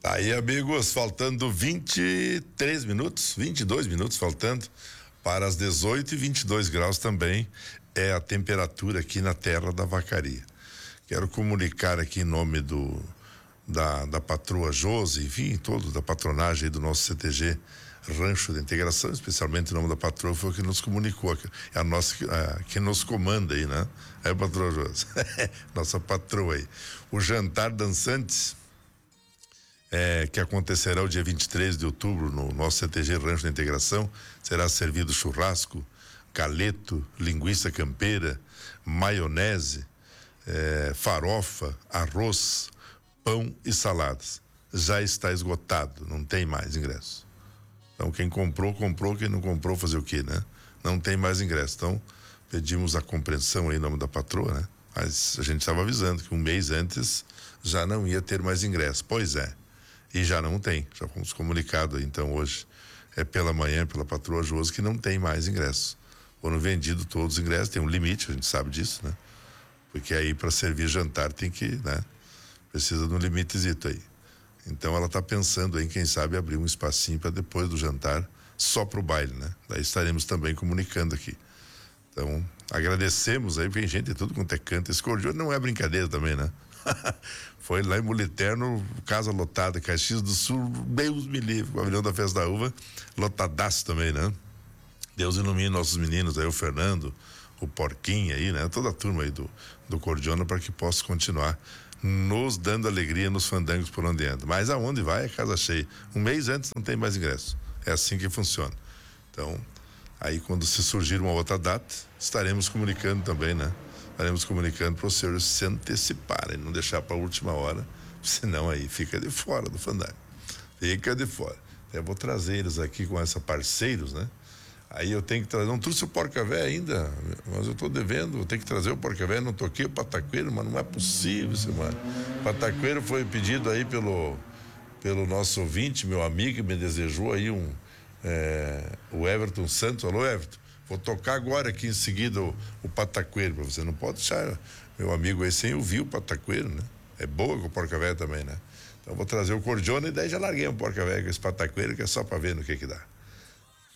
Aí, amigos, faltando 23 minutos, 22 minutos faltando para as 18h22 graus também é a temperatura aqui na terra da Vacaria. Quero comunicar aqui em nome da patroa Josi, enfim, todo da patronagem aí do nosso CTG Rancho da Integração, especialmente em nome da patroa, foi o que nos comunicou, é a nossa, que nos comanda aí, né? É a patroa Josi, nossa patroa aí. O jantar dançantes, que acontecerá o dia 23 de outubro no nosso CTG Rancho da Integração, será servido churrasco, caleto, linguiça campeira, maionese, farofa, arroz, pão e saladas. Já está esgotado, não tem mais ingresso. Então quem comprou, quem não comprou fazer o quê, né? Não tem mais ingresso. Então pedimos a compreensão aí em nome da patroa, né? Mas a gente estava avisando que um mês antes já não ia ter mais ingresso. Pois é. E já não tem, já fomos comunicados então hoje, pela manhã, pela patroa Josi, que não tem mais ingresso. Foram vendidos todos os ingressos, tem um limite, a gente sabe disso, né? Porque aí para servir jantar tem que, né? Precisa de um limitezito aí. Então ela está pensando aí, quem sabe, abrir um espacinho para depois do jantar, só pro baile, né? Daí estaremos também comunicando aqui. Então, agradecemos aí, porque tem gente de tudo quanto é canto. Esse Cordione não é brincadeira também, né? Foi lá em Moliterno, casa lotada, Caxias do Sul, Deus me livre, o pavilhão da Festa da Uva, lotadaço também, né? Deus ilumine nossos meninos aí, o Fernando, o Porquinho aí, né? Toda a turma aí do Cordiona, para que possa continuar nos dando alegria nos fandangos por onde anda. Mas aonde vai é casa cheia. Um mês antes não tem mais ingresso. É assim que funciona. Então, aí quando se surgir uma outra data, estaremos comunicando também, né? Estaremos comunicando para os senhores se anteciparem, não deixar para a última hora, senão aí fica de fora do fandango. Fica de fora. Eu vou trazer eles aqui com essa parceiros, né? Aí eu tenho que trazer, não trouxe o porca-véia ainda, mas eu tô devendo, eu tenho que trazer o porca-véia, não toquei o pataqueiro, mas não é possível, semana. O pataqueiro foi pedido aí pelo nosso ouvinte, meu amigo, que me desejou aí o Everton Santos. Alô, Everton, vou tocar agora aqui em seguida o pataqueiro, pra você não pode deixar meu amigo aí sem ouvir o pataqueiro, né? É boa com o porca-véia também, né? Então eu vou trazer o Cordione e daí já larguei um porca-véia com esse pataqueiro, que é só pra ver no que dá.